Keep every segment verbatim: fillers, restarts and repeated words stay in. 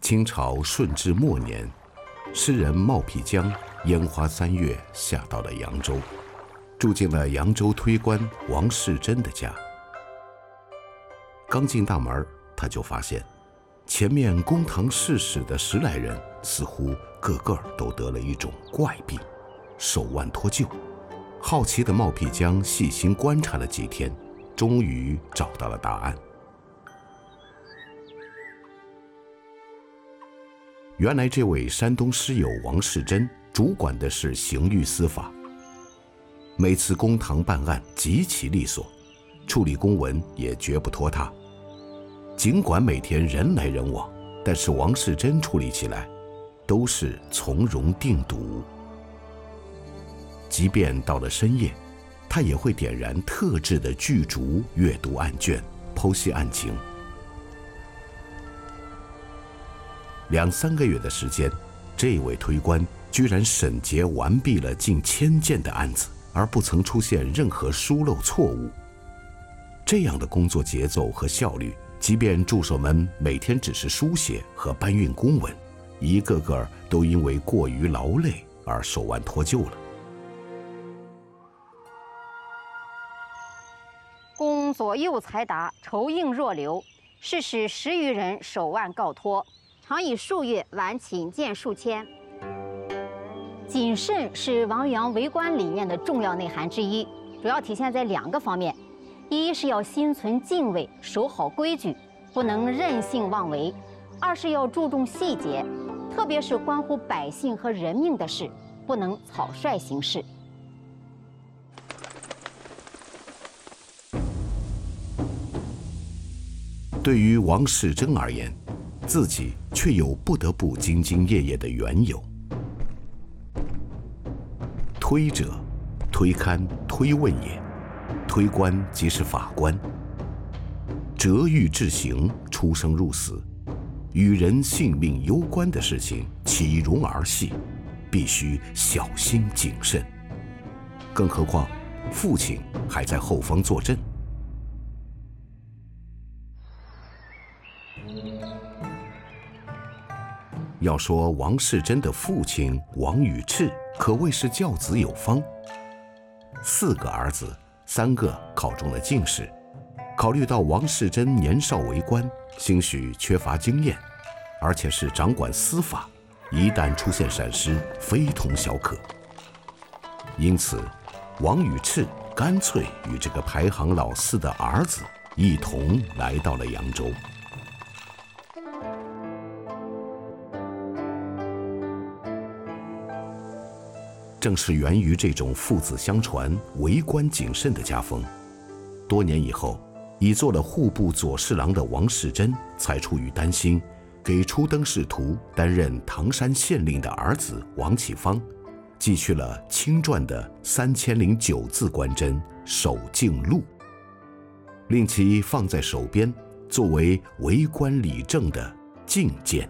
清朝顺治末年，诗人冒辟疆烟花三月下到了扬州，住进了扬州推官王士祯的家。刚进大门，他就发现前面公堂试使的十来人似乎个个都得了一种怪病，手腕脱臼。好奇的冒辟疆细心观察了几天，终于找到了答案。原来这位山东诗友王士祯主管的是刑狱司法，每次公堂办案极其利索，处理公文也绝不拖沓。尽管每天人来人往，但是王士祯处理起来都是从容定笃。即便到了深夜，他也会点燃特制的炬烛，阅读案卷，剖析案情。两三个月的时间，这位推官居然审结完毕了近千件的案子，而不曾出现任何疏漏错误。这样的工作节奏和效率，即便助手们每天只是书写和搬运公文，一个个都因为过于劳累而手腕脱臼了。 公左右才达，酬应若流，是使十余人手腕告脱，常以数月完请件数千。谨慎是王阳为官理念的重要内涵之一，主要体现在两个方面：一是要心存敬畏，守好规矩，不能任性妄为；二是要注重细节，特别是关乎百姓和人命的事，不能草率行事。 对于王士祯而言，自己却有不得不兢兢业业的缘由。推者，推勘、推问也；推官即是法官。折狱治刑，出生入死，与人性命攸关的事情，岂容儿戏，必须小心谨慎。更何况，父亲还在后方坐镇。要说王士祯的父亲王宇赤可谓是教子有方，四个儿子，三个考中了进士。考虑到王士祯年少为官，兴许缺乏经验，而且是掌管司法，一旦出现闪失，非同小可。因此，王宇赤干脆与这个排行老四的儿子一同来到了扬州。正是源于这种父子相传、为官谨慎的家风，多年以后，已做了户部左侍郎的王士祯才出于担心，给初登仕途、担任唐山县令的儿子王启芳寄去了亲撰的三千零九字官箴《守敬录》，令其放在手边，作为为官理政的进谏。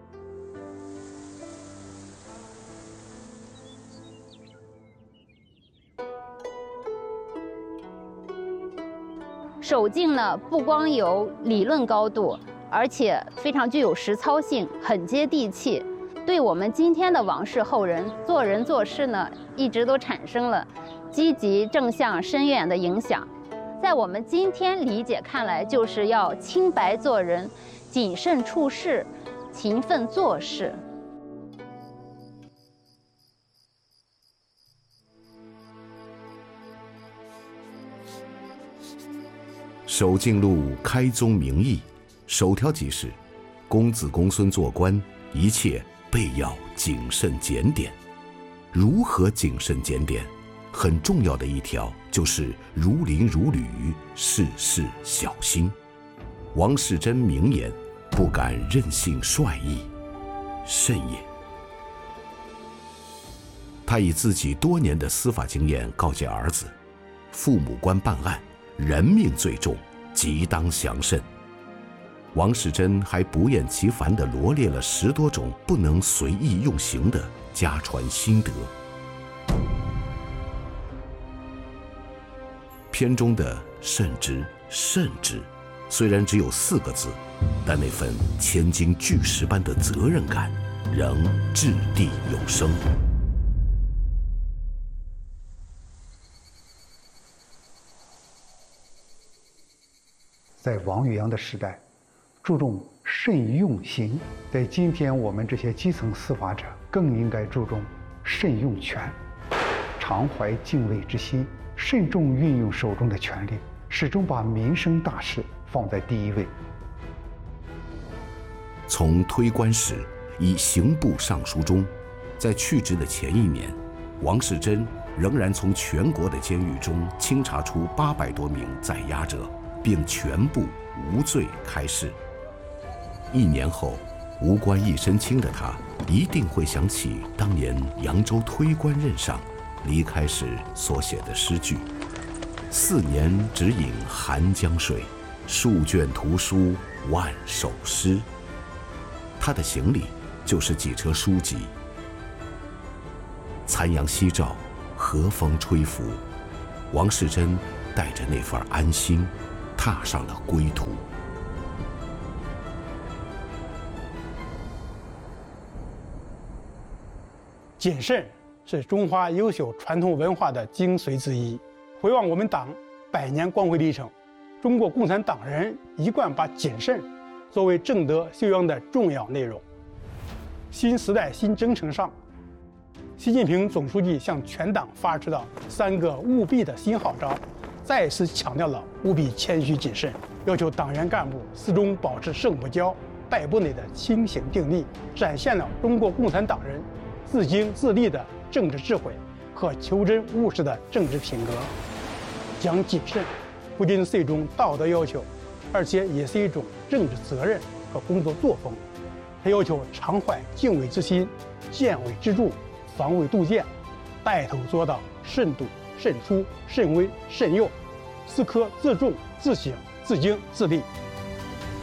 守敬呢，不光有理论高度，而且非常具有实操性，很接地气，对我们今天的王室后人做人做事呢，一直都产生了积极正向深远的影响。在我们今天理解看来，就是要清白做人，谨慎处事，勤奋做事。 守敬录开宗明义，首条即是：公子公孙做官，一切备要谨慎检点。如何谨慎检点？很重要的一条就是如临如履，事事小心。王士祯明言，不敢任性率意，甚也。他以自己多年的司法经验告诫儿子，父母官办案，人命最重，极当详慎。王士祯还不厌其烦地罗列了十多种不能随意用刑的家传心得。篇中的慎之、慎之， 虽然只有四个字，但那份千斤巨石般的责任感仍掷地有声。 在王宇阳的时代，注重慎用刑；在今天我们这些基层司法者，更应该注重慎用权，常怀敬畏之心，慎重运用手中的权力，始终把民生大事放在第一位。 从推官使以刑部尚书中，在去职的前一年，王世贞仍然从全国的监狱中清查出八百多名在押者，并全部无罪开释。一年后，无官一身轻的他，一定会想起当年扬州推官任上离开时所写的诗句：“四年只饮寒江水，数卷图书万首诗。”他的行李就是几车书籍。残阳西照，和风吹拂，王世贞带着那份安心，踏上了归途。 谨慎是中华优秀传统文化的精髓之一。回望我们党百年光辉历程，中国共产党人一贯把谨慎作为正德修养的重要内容。新时代新征程上，习近平总书记向全党发出的三个务必的新号召，再次强调了务必谦虚谨慎，要求党员干部始终保持胜不骄、败不馁的清醒定力，展现了中国共产党人自经自立的政治智慧和求真务实的政治品格。讲谨慎不仅是一种道德要求，而且也是一种政治责任和工作作风。他要求常怀敬畏之心，见微知著，防微杜渐，带头做到慎独、慎出、慎微、慎诱，时刻自重、自省、自经、自立。